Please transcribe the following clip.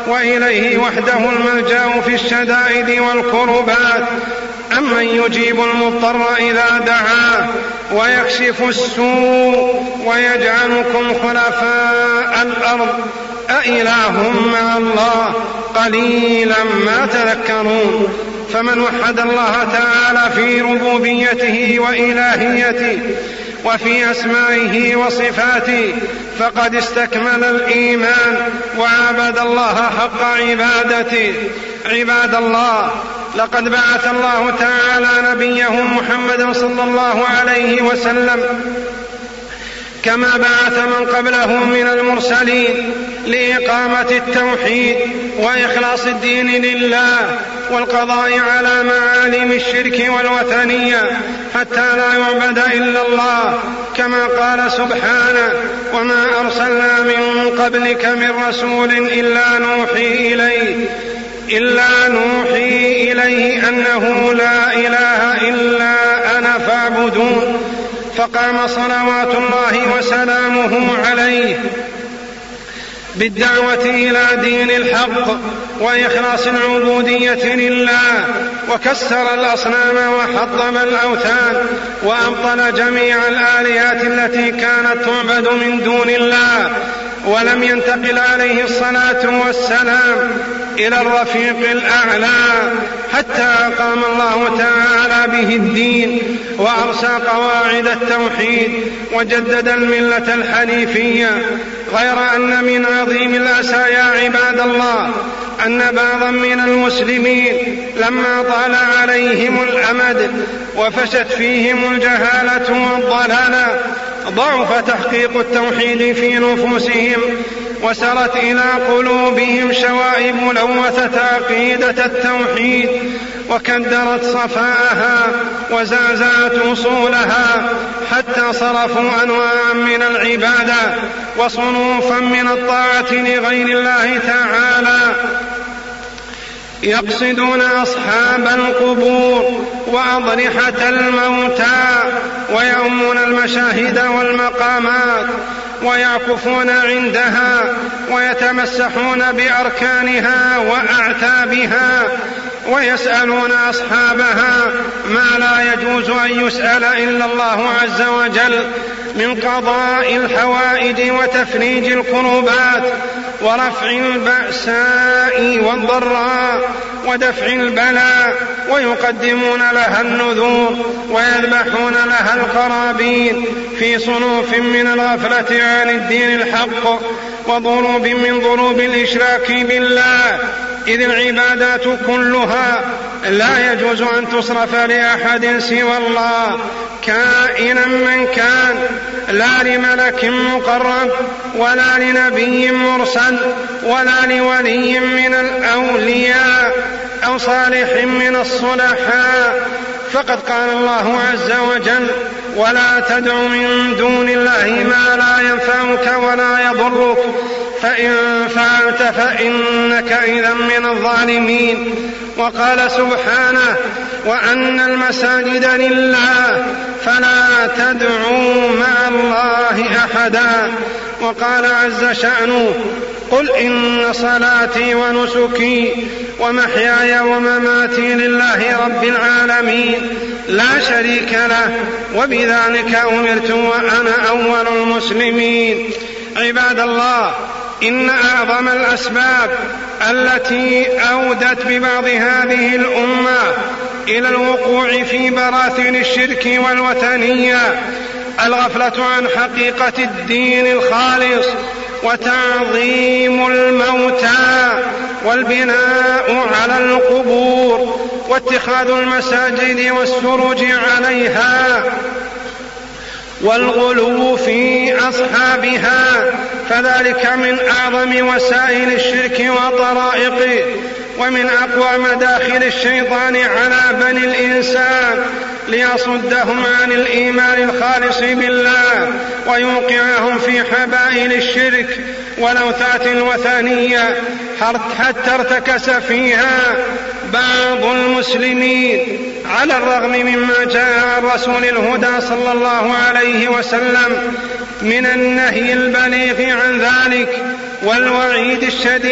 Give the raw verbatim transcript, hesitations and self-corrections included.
وإليه وحده الملجأ في الشدائد والكربات. أمن يجيب المضطر إذا دعاه ويكشف السوء ويجعلكم خلفاء الأرض أإله مع الله قليلا ما تذكرون. فمن وحد الله تعالى في ربوبيته وإلهيته وفي أسمائه وصفاته فقد استكمل الإيمان وعبد الله حق عبادته. عباد الله، لقد بعث الله تعالى نبيه محمد صلى الله عليه وسلم كما بعث من قبله من المرسلين لإقامة التوحيد وإخلاص الدين لله والقضاء على معالم الشرك والوثنية حتى لا يعبد إلا الله، كما قال سبحانه: وما أرسلنا من قبلك من رسول إلا نوحي إليه إلا نوحي إليه أنه لا إله إلا أنا فاعبدون. فقام صلوات الله وسلامه عليه بالدعوة إلى دين الحق وإخلاص العبودية لله، وكسر الأصنام وحطم الأوثان وأبطل جميع الآلهات التي كانت تعبد من دون الله. ولم ينتقل عليه الصلاة والسلام إلى الرفيق الأعلى حتى أقام الله تعالى به الدين وأرسى قواعد التوحيد وجدد الملة الحنيفية. غير أن من عظيم الأسى يا عباد الله أن بعضا من المسلمين لما طال عليهم الأمد وفشت فيهم الجهالة والضلالة ضعف تحقيق التوحيد في نفوسهم وسرت إلى قلوبهم شوائب لوثت عقيدة التوحيد وكدرت صفاءها وزعزعت أصولها حتى صرفوا أنواعا من العبادة وصنوفا من الطاعة لغير الله تعالى، يقصدون أصحاب القبور وأضرحة الموتى ويؤمون المشاهد والمقامات ويعكفون عندها ويتمسحون بأركانها وأعتابها ويسألون أصحابها ما لا يجوز أن يسأل إلا الله عز وجل من قضاء الحوائج وتفريج الكروبات ورفع البأساء والضراء ودفع البلاء، ويقدمون لها النذور ويذبحون لها القرابين في صنوف من الغفلة عن الدين الحق وضروب من ضروب الإشراك بالله، إذ العبادات كلها لا يجوز أن تصرف لأحد سوى الله كائنا من كان، لا لملك مقرب ولا لنبي مرسل ولا لولي من الأولياء أو صالح من الصلحاء. فقد قال الله عز وجل: ولا تدع من دون الله ما لا ينفعك ولا يضرك فإن فعلت فإنك إذا من الظالمين. وقال سبحانه: وأن المساجد لله فلا تدعوا مع الله أحدا. وقال عز شأنه: قل إن صلاتي ونسكي ومحياي ومماتي لله رب العالمين لا شريك له وبذلك أمرت وأنا أول المسلمين. عباد الله، إن أعظم الأسباب التي أودت ببعض هذه الأمة إلى الوقوع في براثن الشرك والوثنية الغفلة عن حقيقة الدين الخالص وتعظيم الموتى والبناء على القبور واتخاذ المساجد والسروج عليها والغلو في أصحابها، فذلك من أعظم وسائل الشرك وطرائقه ومن أقوى مداخل الشيطان على بني الإنسان ليصدهم عن الإيمان الخالص بالله ويوقعهم في حبائل الشرك ولوثات الوثنية حتى ارتكس فيها بعض المسلمين على الرغم مما جاء عن رسول الهدى صلى الله عليه وسلم من النهي البليغ عن ذلك والوعيد الشديد